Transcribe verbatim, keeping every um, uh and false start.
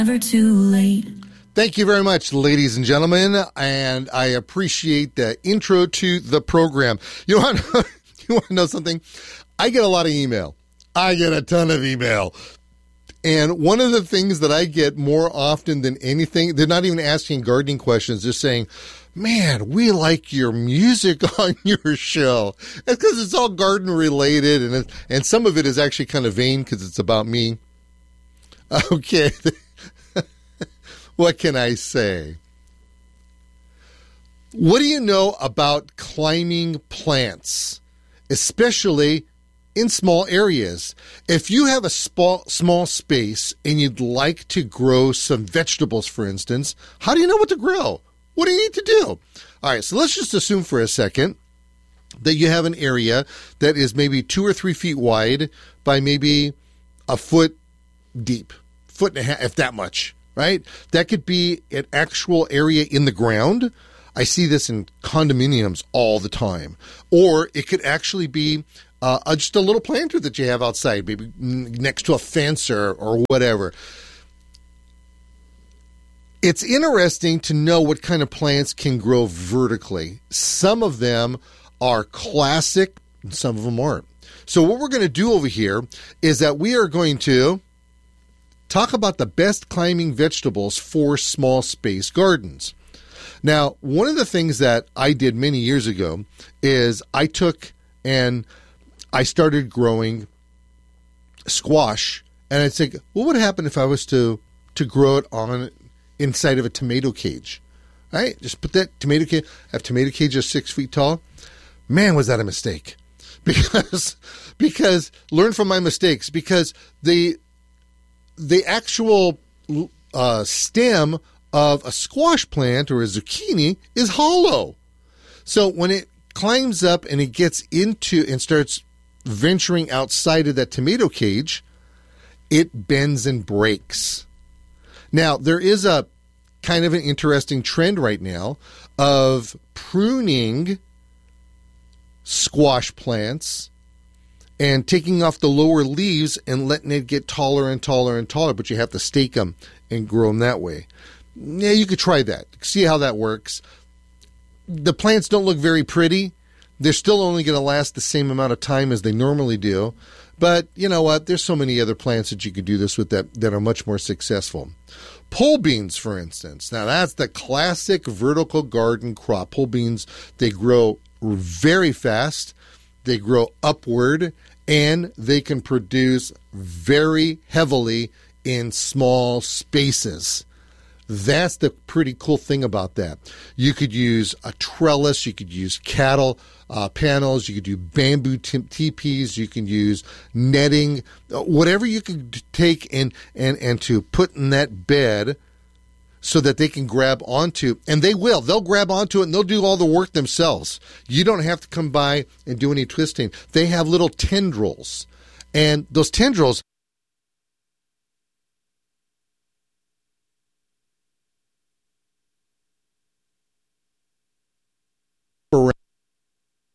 Never too late. Thank you very much, ladies and gentlemen, and I appreciate the intro to the program. You want, you want to know something? I get a lot of email. I get a ton of email. And one of the things that I get more often than anything, they're not even asking gardening questions. They're saying, man, we like your music on your show. It's because it's all garden related, and, it, and some of it is actually kind of vain because it's about me. Okay. What can I say? What do you know about climbing plants, especially in small areas? If you have a small, small space and you'd like to grow some vegetables, for instance, how do you know what to grow? What do you need to do? All right, so let's just assume for a second that you have an area that is maybe two or three feet wide by maybe a foot deep, foot and a half, if that much. Right? That could be an actual area in the ground. I see this in condominiums all the time. Or it could actually be uh, just a little planter that you have outside, maybe next to a fence or, or whatever. It's interesting to know what kind of plants can grow vertically. Some of them are classic, and some of them aren't. So what we're going to do over here is that we are going to talk about the best climbing vegetables for small space gardens. Now, one of the things that I did many years ago is I took and I started growing squash, and I'd say, what would happen if I was to to grow it on inside of a tomato cage? Right? Just put that tomato cage, have tomato cages six feet tall. Man, was that a mistake. Because because learn from my mistakes, because the The actual uh, stem of a squash plant or a zucchini is hollow. So when it climbs up and it gets into and starts venturing outside of that tomato cage, it bends and breaks. Now, there is a kind of an interesting trend right now of pruning squash plants and taking off the lower leaves and letting it get taller and taller and taller, but you have to stake them and grow them that way. Yeah, you could try that. See how that works. The plants don't look very pretty. They're still only going to last the same amount of time as they normally do. But you know what? There's so many other plants that you could do this with that, that are much more successful. Pole beans, for instance. Now, that's the classic vertical garden crop. Pole beans, they grow very fast. They grow upward, and they can produce very heavily in small spaces. That's the pretty cool thing about that. You could use a trellis, you could use cattle uh, panels, you could do bamboo t- teepees, you can use netting, whatever you could take and, and, and to put in that bed so that they can grab onto, and they will. They'll grab onto it, and they'll do all the work themselves. You don't have to come by and do any twisting. They have little tendrils, and those tendrils,